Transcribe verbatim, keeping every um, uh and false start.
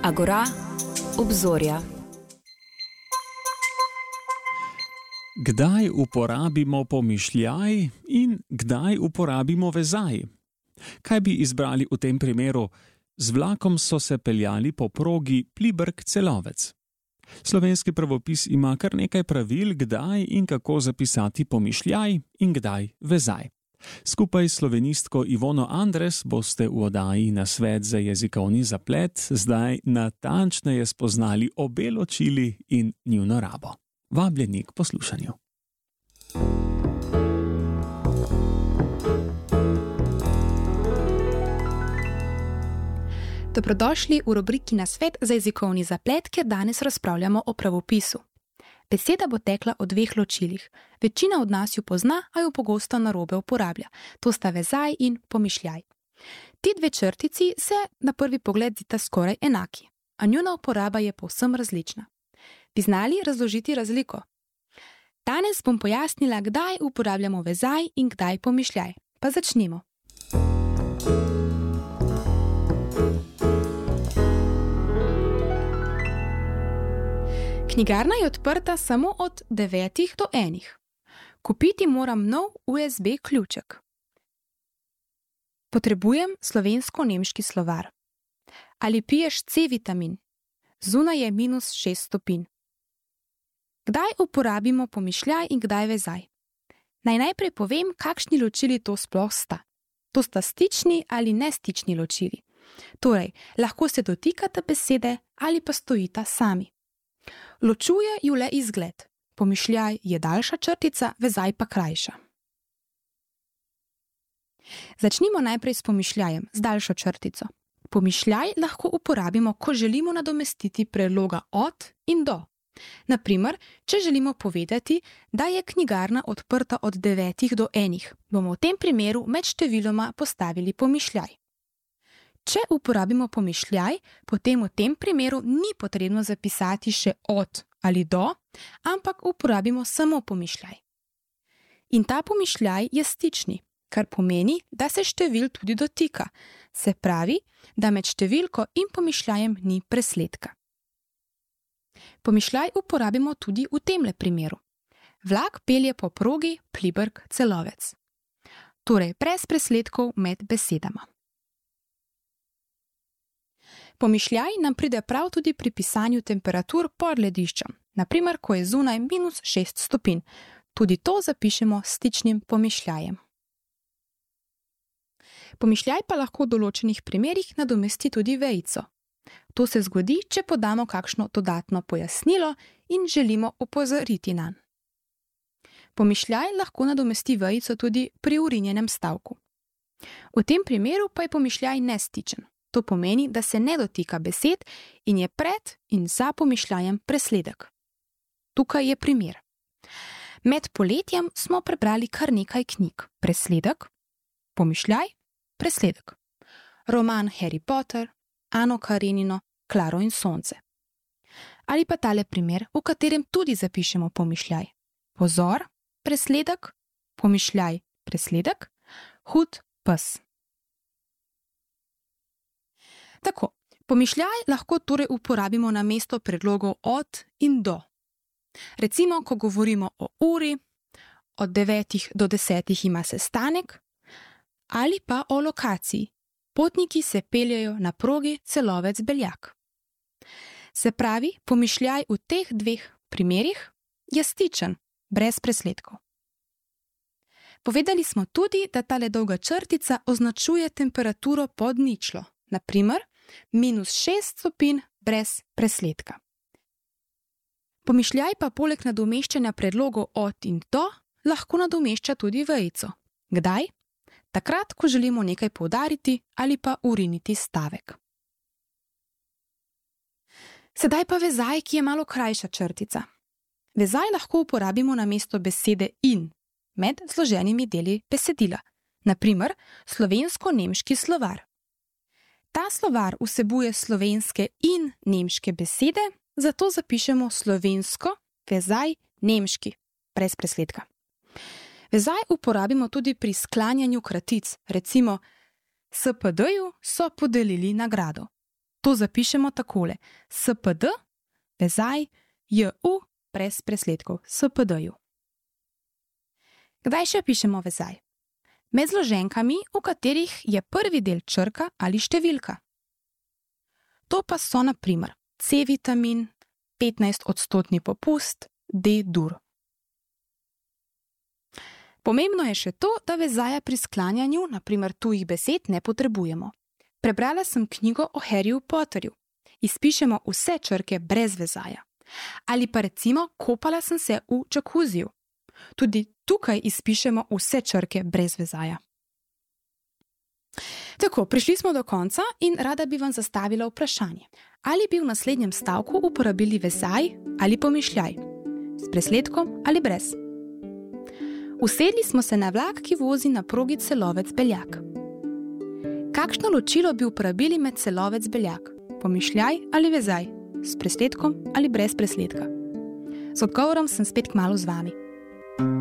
Agora, obzorja. Kdaj uporabimo pomišljaj in kdaj uporabimo vezaj? Kaj bi izbrali v tem primeru? Z vlakom so se peljali po progi Pliberk-Celovec. Slovenski pravopis ima kar nekaj pravil, kdaj in kako zapisati pomišljaj in kdaj vezaj. Skupaj s slovenistko Ivono Andres boste v oddaji Nasvet za jezikovni zaplet zdaj natančneje spoznali obe ločili in njuno rabo. Vabljeni k poslušanju. Dobrodošli v rubriki Nasvet za jezikovni zaplet, kjer danes razpravljamo o pravopisu. Beseda bo tekla o dveh ločilih. Večina od nas jo pozna, a jo pogosto narobe uporablja. To sta vezaj in pomišljaj. Ti dve črtici se na prvi pogled zdita skoraj enaki, a njuna uporaba je povsem različna. Bi znali razložiti razliko? Danes bom pojasnila, kdaj uporabljamo vezaj in kdaj pomišljaj. Pa začnimo. Knjigarna je odprta samo od devetih do enih. Kupiti moram nov U S B ključek. Potrebujem slovensko-nemški slovar. Ali piješ C-vitamin? Zunaj je minus šest stopinj. Kdaj uporabimo pomišljaj in kdaj vezaj? Naj najprej povem, kakšni ločili to sploh sta. To sta stični ali nestični ločili. Torej, lahko se dotikata besede ali pa stojita sami. Ločuje ju le izgled. Pomišljaj je daljša črtica, vezaj pa krajša. Začnimo najprej s pomišljajem, z daljšo črtico. Pomišljaj lahko uporabimo, ko želimo nadomestiti predloga od in do. Na primer, če želimo povedati, da je knjigarna odprta od devetih do enih, bomo v tem primeru med številoma postavili pomišljaj. Če uporabimo pomišljaj, potem v tem primeru ni potrebno zapisati še od ali do, ampak uporabimo samo pomišljaj. In ta pomišljaj je stični, kar pomeni, da se števil tudi dotika, se pravi, da med številko in pomišljajem ni presledka. Pomišljaj uporabimo tudi v temle primeru. Vlak pelje po progi Pliberk-Celovec. Torej, brez presledkov med besedama. Pomišljaj nam pride prav tudi pri pisanju temperatur pod lediščem, na primer, ko je zunaj minus šest stopinj. Tudi to zapišemo s stičnim pomišljajem. Pomišljaj pa lahko v določenih primerih nadomesti tudi vejico. To se zgodi, če podamo kakšno dodatno pojasnilo in želimo opozoriti nanj. Pomišljaj lahko nadomesti vejico tudi pri urinjenem stavku. V tem primeru pa je pomišljaj nestičen. To pomeni, da se ne dotika besed in je pred in za pomišljajem presledek. Tukaj je primer. Med poletjem smo prebrali kar nekaj knjig. Presledek, pomišljaj, presledek. Roman Harry Potter, Ano Karenino, Klaro in sonce. Ali pa tale primer, v katerem tudi zapišemo pomišljaj. Pozor, presledek, pomišljaj, presledek, hud pes. Tako, pomišljaj lahko torej uporabimo na mesto predlogov od in do. Recimo, ko govorimo o uri, od devetih do desetih ima sestanek, ali pa o lokaciji. Potniki se peljejo na progi Celovec-Beljak. Se pravi, pomišljaj v teh dveh primerih je stičen, brez presledkov. Povedali smo tudi, da tale dolga črtica označuje temperaturo pod ničlo. Na primer, minus šest stopinj brez presledka. Pomišljaj pa poleg nadomeščanja predlogov od in do lahko nadomešča tudi vejico. Kdaj? Takrat, ko želimo nekaj poudariti ali pa uriniti stavek. Sedaj pa vezaj, ki je malo krajša črtica. Vezaj lahko uporabimo na mesto besede in med zloženimi deli besedila. Na primer, slovensko-nemški slovar. Ta slovar vsebuje slovenske in nemške besede, zato zapišemo slovensko, vezaj, nemški, brez presledka. Vezaj uporabimo tudi pri sklanjanju kratic, recimo S P D-ju so podelili nagrado. To zapišemo takole: S P D, vezaj, J U, brez presledkov, S P D-ju. Kdaj še pišemo vezaj? Med zloženkami, v katerih je prvi del črka ali številka. To pa so na primer C-vitamin, petnajst odstotni popust, D-dur. Pomembno je še to, da vezaja pri sklanjanju, na primer tujih besed, ne potrebujemo. Prebrala sem knjigo o Harryju Potterju. Izpišemo vse črke brez vezaja. Ali pa recimo kopala sem se v džakuziju. Tudi tukaj izpišemo vse črke brez vezaja. Tako, prišli smo do konca in rada bi vam zastavila vprašanje. Ali bi v naslednjem stavku uporabili vezaj ali pomišljaj? S presledkom ali brez? Usedli smo se na vlak, ki vozi na progi Celovec-Beljak. Kakšno ločilo bi uporabili med Celovec-Beljak? Pomišljaj ali vezaj? S presledkom ali brez presledka? Z odgovorom sem spet kmalu z vami.